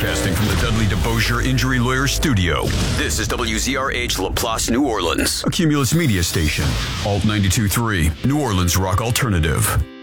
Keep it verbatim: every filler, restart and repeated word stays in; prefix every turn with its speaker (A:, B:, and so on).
A: Broadcasting from the Dudley DeBosier Injury Lawyer Studio. This is W Z R H LaPlace, New Orleans. A Cumulus Media Station. Alt ninety-two point three, New Orleans Rock Alternative.